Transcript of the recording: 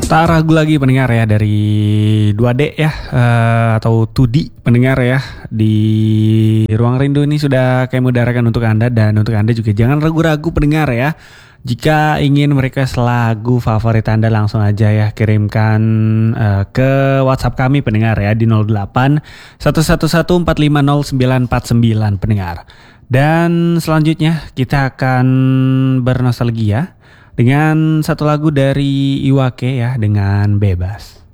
Tak ragu lagi pendengar ya dari 2D ya atau 2D pendengar ya di Ruang Rindu ini sudah kami udarakan untuk Anda, dan untuk Anda juga jangan ragu-ragu pendengar ya. Jika ingin request lagu favorit Anda langsung aja ya kirimkan ke WhatsApp kami pendengar ya di 08 111 450 949 pendengar. Dan selanjutnya kita akan bernostalgia dengan satu lagu dari Iwake ya dengan Bebas.